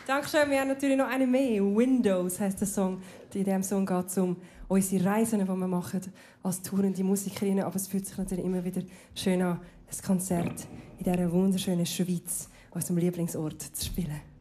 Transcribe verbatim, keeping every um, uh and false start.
Dankeschön. Wir haben natürlich noch eine mehr. Windows heisst der Song. In diesem Song geht es um unsere Reisen, die wir machen als tourende Musikerinnen. Aber es fühlt sich natürlich immer wieder schön an, ein Konzert in dieser wunderschönen Schweiz, unserem Lieblingsort, zu spielen.